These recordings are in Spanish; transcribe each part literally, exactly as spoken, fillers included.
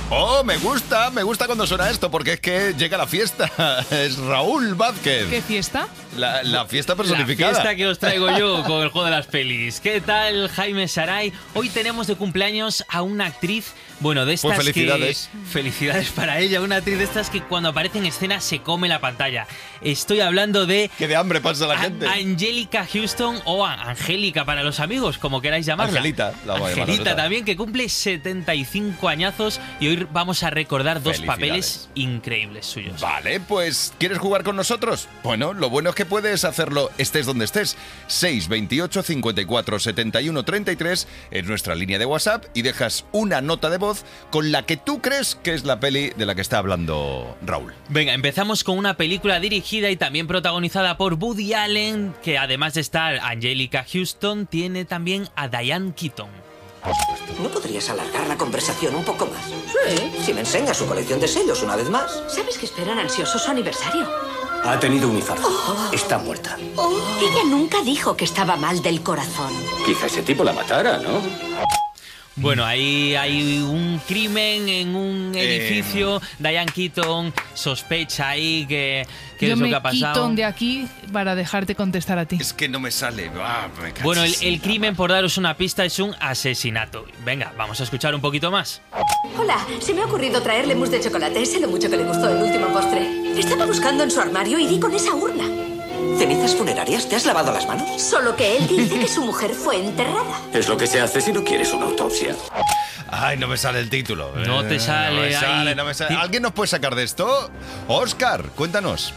Oh, me gusta, me gusta cuando suena esto, porque es que llega la fiesta. Es Raúl Vázquez. ¿Qué fiesta? La, la fiesta personificada. La fiesta que os traigo yo con el juego de las pelis. ¿Qué tal, Jaime Saray? Hoy tenemos de cumpleaños a una actriz, bueno, de estas pues felicidades. que... Felicidades para ella, una actriz de estas que cuando aparece en escena se come la pantalla. Estoy hablando de... Que de hambre pasa la gente. Angélica Houston, o Angélica para los amigos, como queráis llamarla. Angelita, la voy a llamar Angelita ahora. también, que cumple setenta y cinco añazos y hoy vamos a recordar dos papeles increíbles suyos. Vale, pues ¿quieres jugar con nosotros? Bueno, lo bueno es que puedes hacerlo estés donde estés. seis veintiocho cincuenta y cuatro setenta y uno treinta y tres es nuestra línea de WhatsApp y dejas una nota de voz con la que tú crees que es la peli de la que está hablando Raúl. Venga, empezamos con una película dirigida y también protagonizada por Woody Allen, que además de estar Angélica Houston, tiene también a Diane Keaton. ¿No podrías alargar la conversación un poco más? Sí. Si me enseñas su colección de sellos una vez más. ¿Sabes que esperan ansioso su aniversario? Ha tenido un infarto. Oh. Está muerta. Oh. Ella nunca dijo que estaba mal del corazón. Quizá ese tipo la matara, ¿no? Bueno, ahí hay un crimen en un edificio. Eh... Diane Keaton sospecha ahí que, que Yo es lo me que ha pasado. Keaton de aquí para dejarte contestar a ti. Es que no me sale. Ah, me bueno, el, el crimen, por daros una pista, es un asesinato. Venga, vamos a escuchar un poquito más. Hola, se me ha ocurrido traerle mousse de chocolate. Sé lo mucho que le gustó el último postre. Estaba buscando en su armario y di con esa urna. ¿Cenizas funerarias? ¿Te has lavado las manos? Solo que él dice que su mujer fue enterrada. Es lo que se hace si no quieres una autopsia. Ay, no me sale el título. No te sale. No me ahí. sale, no me sale. ¿Alguien nos puede sacar de esto? Óscar, cuéntanos.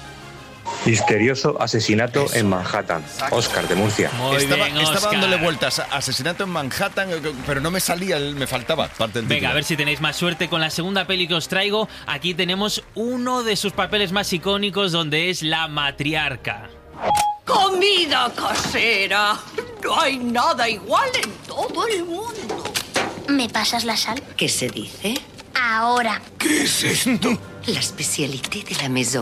Misterioso asesinato Eso. en Manhattan. Óscar, de Murcia. Muy estaba, bien, estaba Óscar. dándole vueltas. Asesinato en Manhattan, pero no me salía, me faltaba parte del Venga, título. a ver si tenéis más suerte con la segunda peli que os traigo. Aquí tenemos uno de sus papeles más icónicos, donde es la matriarca. ¡Comida casera! No hay nada igual en todo el mundo. ¿Me pasas la sal? ¿Qué se dice? Ahora. ¿Qué es esto? La especialité de la maison.